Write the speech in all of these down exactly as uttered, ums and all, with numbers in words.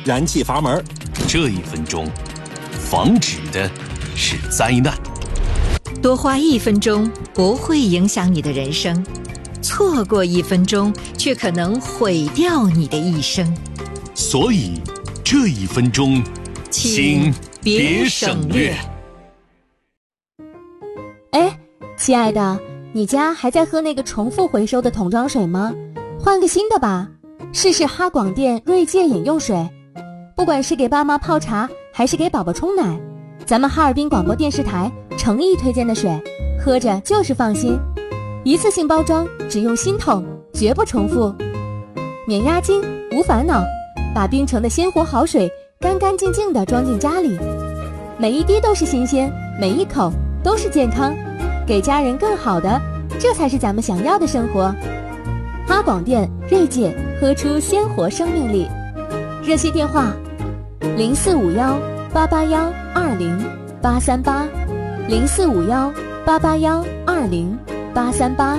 燃气阀门。 这一分钟，防止的是灾难。 多花一分钟不会影响你的人生，错过一分钟却可能毁掉你的一生。 所以，这一分钟，请别省略。 哎，亲爱的，你家还在喝那个重复回收的桶装水吗？换个新的吧，试试哈广电锐界饮用水。不管是给爸妈泡茶，还是给宝宝冲奶，咱们哈尔滨广播电视台诚意推荐的水，喝着就是放心。一次性包装，只用新桶，绝不重复，免押金，无烦恼，把冰城的鲜活好水干干净净地装进家里，每一滴都是新鲜，每一口都是健康，给家人更好的，这才是咱们想要的生活。哈广电锐界，喝出鲜活生命力。热线电话零四五幺八八幺二零八三八，零四五幺八八幺二零八三八。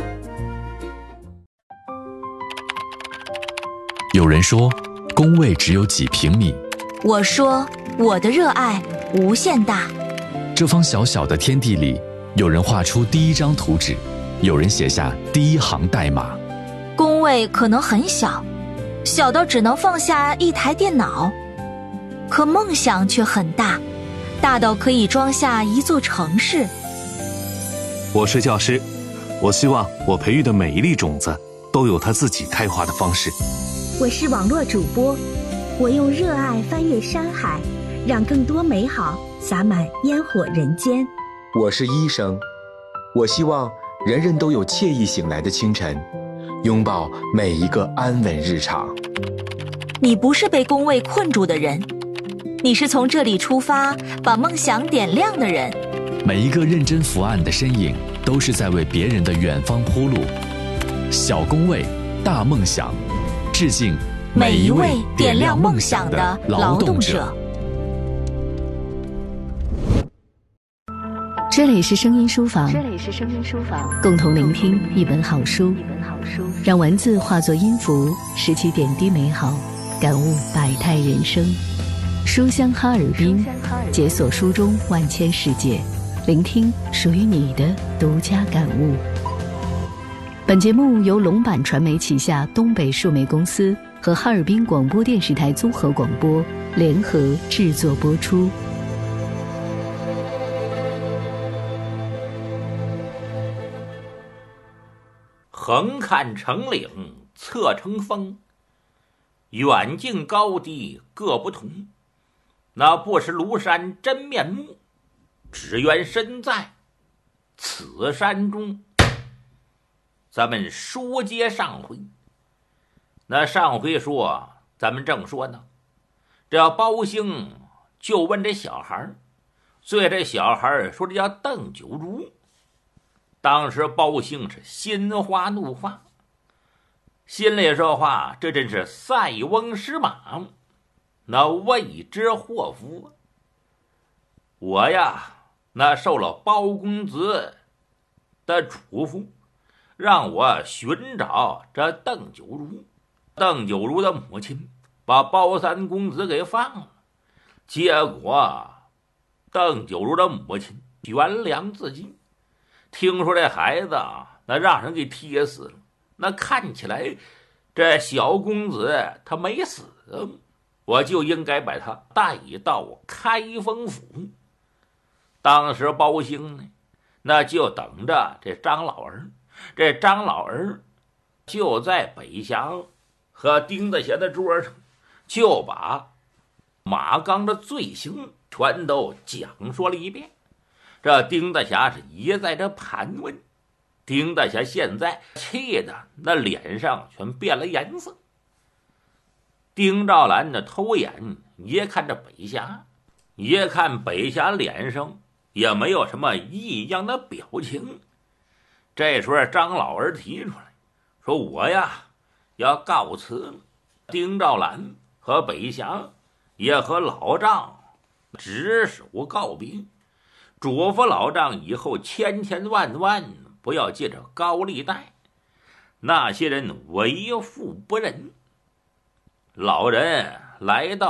有人说，工位只有几平米。 我说，我的热爱无限大。 这方小小的天地里，有人画出第一张图纸，有人写下第一行代码。 工位可能很小，小到只能放下一台电脑，可梦想却很大，大到可以装下一座城市。 我是教师，我希望我培育的每一粒种子都有它自己开花的方式。 我是网络主播，我用热爱翻越山海，让更多美好洒满烟火人间。 我是医生，我希望人人都有惬意醒来的清晨，拥抱每一个安稳日常。 你不是被工位困住的人，你是从这里出发，把梦想点亮的人。 每一个认真伏案的身影，都是在为别人的远方铺路。小工位，大梦想，致敬每一位点亮梦想的劳动者。 这里是声音书房， 这里是声音书房， 共同聆听一本好书， 一本好书， 让文字化作音符，拾起点滴美好，感悟百态人生。书香哈尔滨，解锁书中万千世界，聆听属于你的独家感悟。本节目由龙版传媒旗下东北数媒公司和哈尔滨广播电视台综合广播联合制作播出。 横看成岭侧成峰，远近高低各不同。那不识庐山真面目，只缘身在此山中。咱们书接上回，那上回说咱们正说呢，这包兴就问这小孩，所以这小孩说这叫邓九如。当时包兴是心花怒发，心里说话，这真是塞翁失马，那未知祸福。我呀，那受了包公子的嘱咐，让我寻找这邓九如。邓九如的母亲把包三公子给放了，结果邓九如的母亲悬梁自尽。听说这孩子啊，那让人给踢死了，那看起来这小公子他没死，我就应该把他带到开封府。当时包兴呢，那就等着这张老儿，这张老儿就在北峡和丁大侠的桌上，就把马刚的罪行全都讲说了一遍。这丁大侠是一再这盘问，丁大侠现在气的那脸上全变了颜色。丁兆兰的偷眼一看这北侠，一看北侠脸上也没有什么异样的表情。这时候张老儿提出来说，我呀要告辞了。丁兆兰和北侠也和老丈执手告别，嘱咐老丈以后千千万万不要借着高利贷，那些人为富不仁。老人来到